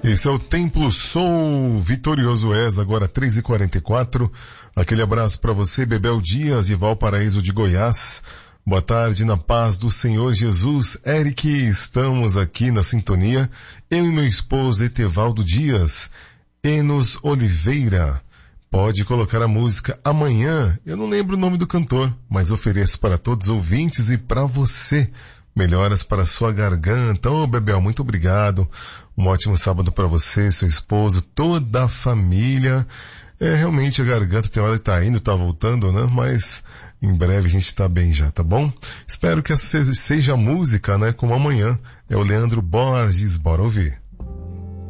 Esse é o Templo Soul, Vitorioso És, agora 3h44. Aquele abraço para você, Bebel Dias, de Valparaíso de Goiás. Boa tarde, na paz do Senhor Jesus. Eric, estamos aqui na sintonia. Eu e meu esposo, Etevaldo Dias. Enos Oliveira. Pode colocar a música Amanhã. Eu não lembro o nome do cantor, mas ofereço para todos os ouvintes e para você. Melhoras para sua garganta. Ô, Bebel, muito obrigado. Um ótimo sábado para você, seu esposo, toda a família. Realmente a garganta tem hora que tá indo, tá voltando, né? Mas em breve a gente tá bem já, tá bom? Espero que essa seja a música, né? Como Amanhã. É o Leandro Borges. Bora ouvir.